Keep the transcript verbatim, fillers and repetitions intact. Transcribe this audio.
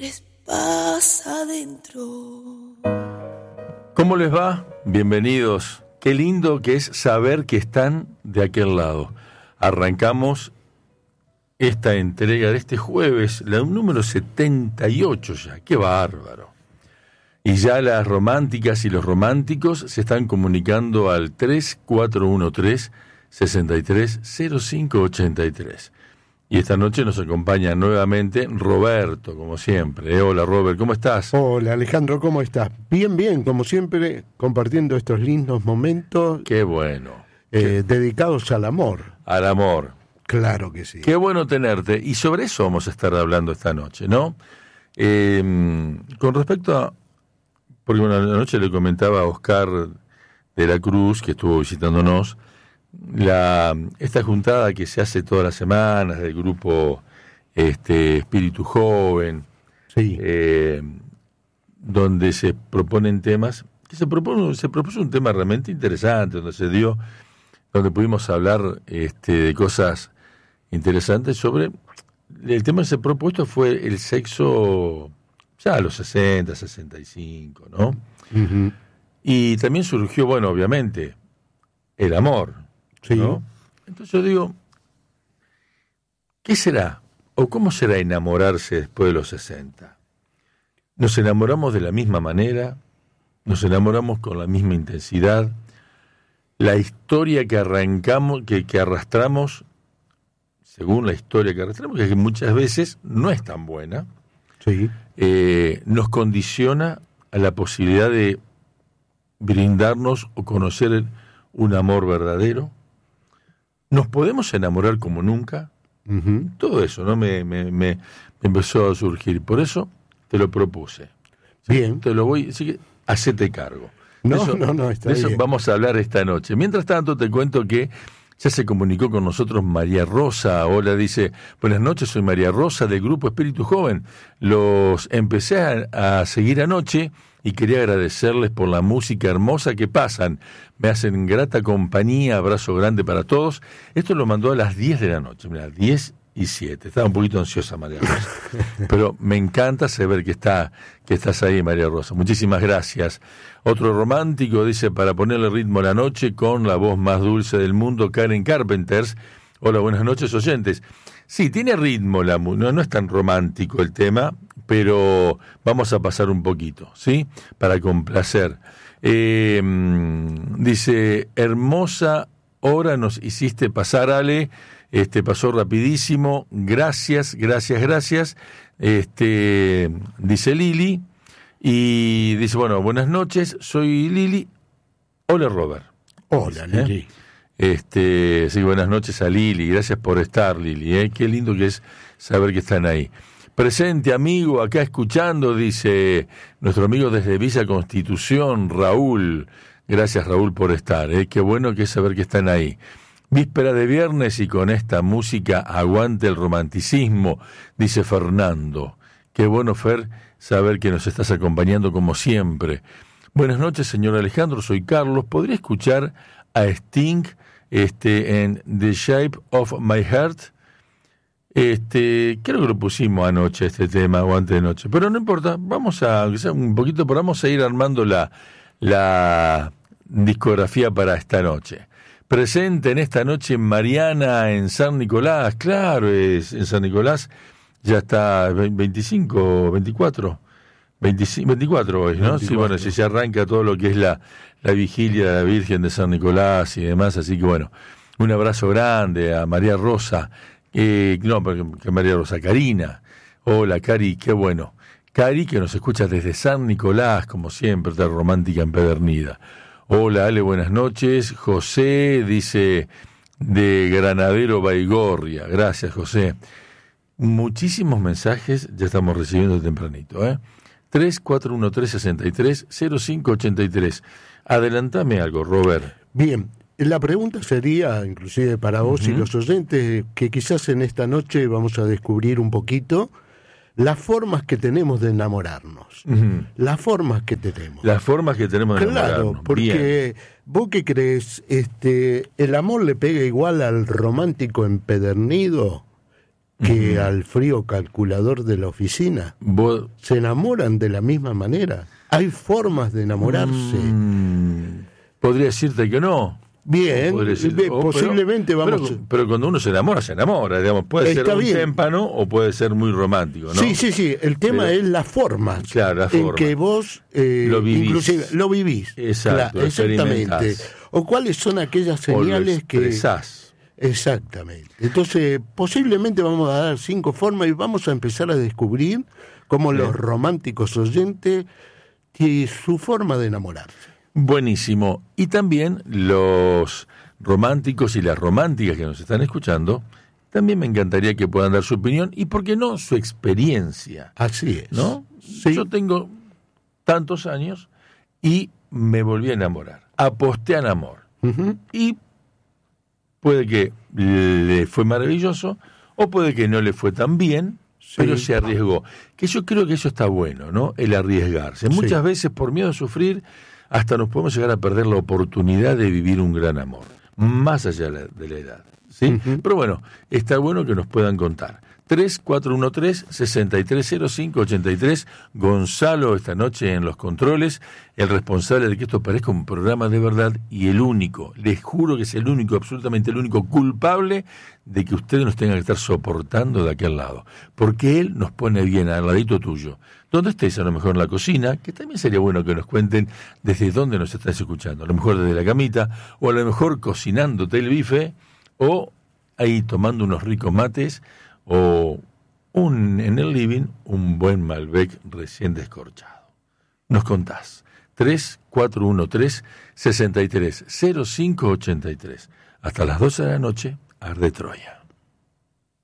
quieres paz adentro. ¿Cómo les va? Bienvenidos. Qué lindo que es saber que están de aquel lado. Arrancamos esta entrega de este jueves, la número setenta y ocho ya. ¡Qué bárbaro! Y ya las románticas y los románticos se están comunicando al tres cuatro uno tres, seis tres cero cinco ocho tres. Y esta noche nos acompaña nuevamente Roberto, como siempre. ¿Eh? Hola, Robert, ¿cómo estás? Hola, Alejandro, ¿cómo estás? Bien, bien, como siempre, compartiendo estos lindos momentos. Qué bueno. Eh, Qué... Dedicados al amor. Al amor. Claro que sí. Qué bueno tenerte. Y sobre eso vamos a estar hablando esta noche, ¿no? Eh, con respecto a... Porque bueno, anoche le comentaba a Oscar de la Cruz, que estuvo visitándonos, la esta juntada que se hace todas las semanas del grupo este Espíritu Joven, sí. eh, donde se proponen temas, que se propone, se propuso un tema realmente interesante, donde se dio, donde pudimos hablar este, de cosas interesantes sobre, el tema que se propuesto fue el sexo ya a los sesenta, sesenta y cinco, ¿no? Uh-huh. Y también surgió, bueno, obviamente, el amor. Sí. ¿No? Entonces yo digo, ¿qué será? ¿O cómo será enamorarse después de los sesenta? ¿Nos enamoramos de la misma manera? ¿Nos enamoramos con la misma intensidad? La historia que arrancamos, que, que arrastramos, según la historia que arrastramos, que muchas veces no es tan buena, sí. eh, nos condiciona a la posibilidad de brindarnos o conocer un amor verdadero. ¿Nos podemos enamorar como nunca? Uh-huh. Todo eso, ¿no? Me, me, me, me empezó a surgir. Por eso te lo propuse. Bien. Te lo voy, así que hacete cargo. No, eso, no, no, está de eso bien. vamos a hablar esta noche. Mientras tanto, te cuento que ya se comunicó con nosotros María Rosa. Hola, dice, buenas noches, soy María Rosa del Grupo Espíritu Joven. Los empecé a, a seguir anoche y quería agradecerles por la música hermosa que pasan. Me hacen grata compañía, abrazo grande para todos. Esto lo mandó a las diez de la noche, mira, diez y siete. Estaba un poquito ansiosa María Rosa, pero me encanta saber que, está, que estás ahí, María Rosa. Muchísimas gracias. Otro romántico dice, para ponerle ritmo a la noche con la voz más dulce del mundo, Karen Carpenters. Hola, buenas noches, oyentes. Sí, tiene ritmo, la no, no es tan romántico el tema, pero vamos a pasar un poquito, ¿sí? Para complacer. Eh, dice, hermosa hora nos hiciste pasar, Ale. Este, pasó rapidísimo. Gracias, gracias, gracias. Este, dice Lili. Y dice, bueno, buenas noches, soy Lili. Hola, Robert. Hola, ¿Eh? Lili. Este, sí, buenas noches a Lili, gracias por estar, Lili, ¿eh? Qué lindo que es saber que están ahí. Presente, amigo, acá escuchando, dice nuestro amigo desde Villa Constitución, Raúl. Gracias, Raúl, por estar, ¿eh? Qué bueno que es saber que están ahí. Víspera de viernes y con esta música aguante el romanticismo, dice Fernando. Qué bueno, Fer, saber que nos estás acompañando como siempre. Buenas noches, señor Alejandro, soy Carlos. ¿Podría escuchar a Sting este, en The Shape of My Heart? Este, creo que lo pusimos anoche este tema o antes de noche, pero no importa, vamos a, aunque sea un poquito, pero vamos a ir armando la, la discografía para esta noche. Presente en esta noche Mariana en San Nicolás, claro, es en San Nicolás, ya está veinticinco, veinticuatro, veinticinco, veinticuatro hoy, ¿no? veinticuatro. Sí, bueno, si se arranca todo lo que es la, la vigilia de la Virgen de San Nicolás y demás, así que bueno, un abrazo grande a María Rosa. Eh, no, que María Rosa, Karina. Hola, Cari, qué bueno. Cari, que nos escucha desde San Nicolás, como siempre, tan romántica empedernida. Hola, Ale, buenas noches. José, dice, de Granadero Baigorria. Gracias, José. Muchísimos mensajes ya estamos recibiendo tempranito, ¿eh? tres cuatro uno tres, seis tres, cero cinco ocho tres. Adelantame algo, Robert. Bien. La pregunta sería, inclusive para vos uh-huh. y los oyentes, que quizás en esta noche vamos a descubrir un poquito las formas que tenemos de enamorarnos. Uh-huh. Las formas que tenemos. Las formas que tenemos de claro, enamorarnos. Claro, porque Bien. ¿Vos qué crees? Este, ¿el amor le pega igual al romántico empedernido? que uh-huh. al frío calculador de la oficina? ¿Vos? ¿Se enamoran de la misma manera? ¿Hay formas de enamorarse? Mm, podría decirte que no. Bien, decir, bien oh, posiblemente pero, vamos... Pero, pero cuando uno se enamora, se enamora, digamos, puede Está ser un bien. témpano o puede ser muy romántico, ¿no? Sí, sí, sí, el tema pero, es la forma claro, la forma. en que vos eh, lo vivís. Inclusive, lo vivís. Exacto, claro, exactamente. O cuáles son aquellas señales que... expresás. Exactamente. Entonces, posiblemente vamos a dar cinco formas y vamos a empezar a descubrir cómo bien. Los románticos oyentes tienen su forma de enamorarse. Buenísimo. Y también los románticos y las románticas que nos están escuchando, también me encantaría que puedan dar su opinión y, ¿por qué no?, su experiencia. Así es. ¿No? Sí. Yo tengo tantos años y me volví a enamorar. Aposté al amor. Uh-huh. Y puede que le fue maravilloso o puede que no le fue tan bien, sí. pero se arriesgó. Que yo creo que eso está bueno, ¿no? El arriesgarse. Muchas sí. veces, por miedo a sufrir, hasta nos podemos llegar a perder la oportunidad de vivir un gran amor, más allá de la edad, ¿sí? Uh-huh. Pero bueno, está bueno que nos puedan contar. tres cuatro uno tres, seis tres cero cinco, ocho tres, Gonzalo esta noche en los controles, el responsable de que esto parezca un programa de verdad y el único, les juro que es el único, absolutamente el único culpable de que ustedes nos tengan que estar soportando de aquel lado, porque él nos pone bien al ladito tuyo. Donde estés, a lo mejor en la cocina, que también sería bueno que nos cuenten desde dónde nos estás escuchando, a lo mejor desde la camita, o a lo mejor cocinándote el bife, o ahí tomando unos ricos mates, o un, en el living un buen Malbec recién descorchado. Nos contás. tres cuatro uno tres, seis tres cero cinco, ocho tres. Hasta las doce de la noche, Arde Troya.